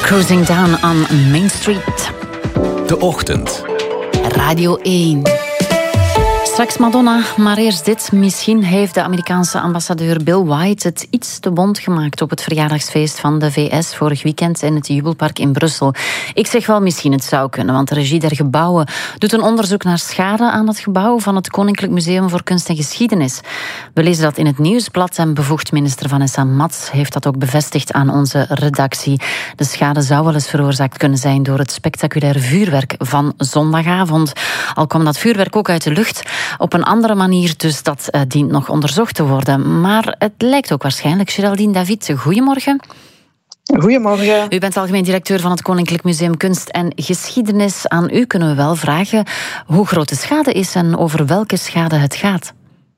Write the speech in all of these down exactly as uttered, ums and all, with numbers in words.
Cruising Down on Main Street. De Ochtend. Radio één. Straks Madonna, maar eerst dit. Misschien heeft de Amerikaanse ambassadeur Bill White het iets te bont gemaakt op het verjaardagsfeest van de V S vorig weekend in het Jubelpark in Brussel. Ik zeg wel misschien het zou kunnen, want de Regie der Gebouwen doet een onderzoek naar schade aan het gebouw van het Koninklijk Museum voor Kunst en Geschiedenis. We lezen dat in het Nieuwsblad en bevoegd minister Vanessa Mats heeft dat ook bevestigd aan onze redactie. De schade zou wel eens veroorzaakt kunnen zijn door het spectaculaire vuurwerk van zondagavond. Al kwam dat vuurwerk ook uit de lucht op een andere manier, dus dat uh, dient nog onderzocht te worden. Maar het lijkt ook waarschijnlijk. Geraldine David, goedemorgen. Goedemorgen. U bent algemeen directeur van het Koninklijk Museum Kunst en Geschiedenis. Aan u kunnen we wel vragen hoe groot de schade is en over welke schade het gaat.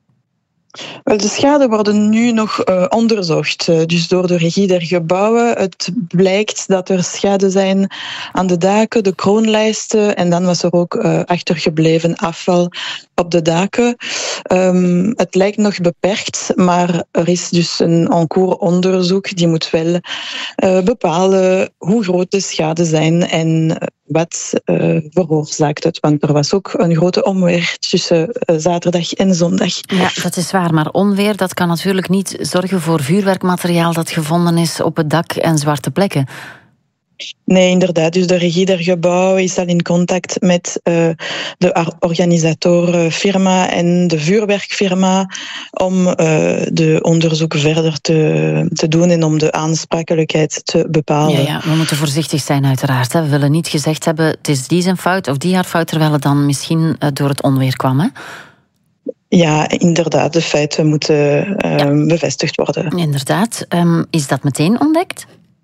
Wel, de schade worden nu nog uh, onderzocht, uh, dus door de Regie der Gebouwen. Het blijkt dat er schade zijn aan de daken, de kroonlijsten, en dan was er ook uh, achtergebleven afval op de daken. Um, het lijkt nog beperkt, maar er is dus een en cours onderzoek die moet wel uh, bepalen hoe groot de schade zijn en wat uh, veroorzaakt het. Want er was ook een grote onweer tussen uh, zaterdag en zondag. Ja, dat is waar, maar onweer dat kan natuurlijk niet zorgen voor vuurwerkmateriaal dat gevonden is op het dak en zwarte plekken. Nee, inderdaad. Dus de Regie der Gebouwen is al in contact met uh, de organisatorenfirma en de vuurwerkfirma om uh, de onderzoeken verder te, te doen en om de aansprakelijkheid te bepalen. Ja, ja, we moeten voorzichtig zijn uiteraard. Hè. We willen niet gezegd hebben, het is die zijn fout of die haar fout, terwijl het dan misschien uh, door het onweer kwam, hè? Ja, inderdaad. De feiten moeten uh, ja. bevestigd worden. Inderdaad. Um, is dat meteen ontdekt?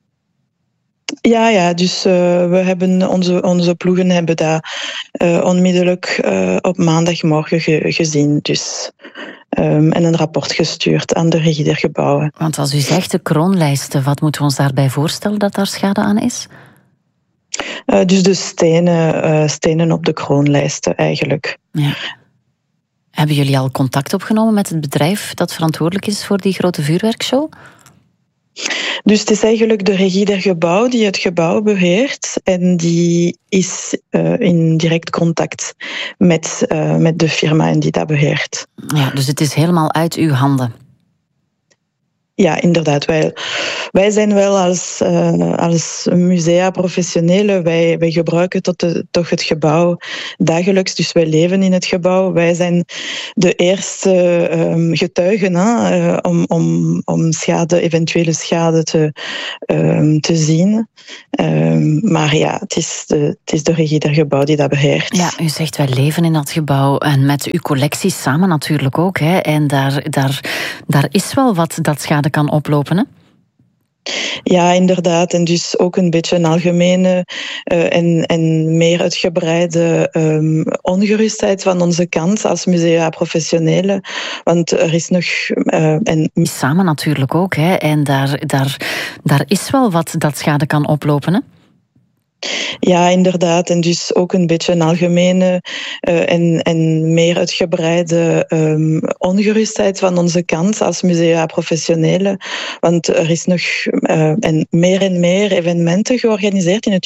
Ja, ja, dus uh, we hebben onze, onze ploegen hebben dat uh, onmiddellijk uh, op maandagmorgen ge, gezien. Dus, um, en een rapport gestuurd aan de Regie der Gebouwen. Want als u zegt de kroonlijsten, wat moeten we ons daarbij voorstellen dat daar schade aan is? Uh, dus de stenen, uh, stenen op de kroonlijsten eigenlijk. Ja. Hebben jullie al contact opgenomen met het bedrijf dat verantwoordelijk is voor die grote vuurwerkshow? Dus het is eigenlijk de Regie der Gebouwen die het gebouw beheert en die is uh, in direct contact met, uh, met de firma en die dat beheert. Ja, dus het is helemaal uit uw handen. Ja, inderdaad. Wij, wij zijn wel als, uh, als musea-professionelen, wij, wij gebruiken tot de, toch het gebouw dagelijks, dus wij leven in het gebouw. Wij zijn de eerste um, getuigen hè, uh, om, om, om schade, eventuele schade te, um, te zien. Um, maar ja, het is, de, het is de Regie der Gebouw die dat beheert. Ja, u zegt wij leven in dat gebouw en met uw collectie samen natuurlijk ook. Hè, en daar, daar, daar is wel wat dat schade kan oplopen, hè? Ja, inderdaad. En dus ook een beetje een algemene uh, en, en meer uitgebreide um, ongerustheid van onze kant als musea-professionelen. Want er is nog... Uh, en... Samen natuurlijk ook, hè? En daar, daar, daar is wel wat dat schade kan oplopen, hè? Ja, inderdaad. En dus ook een beetje een algemene uh, en, en meer uitgebreide um, ongerustheid van onze kant als musea-professionelen. Want er is nog uh, en meer en meer evenementen georganiseerd in het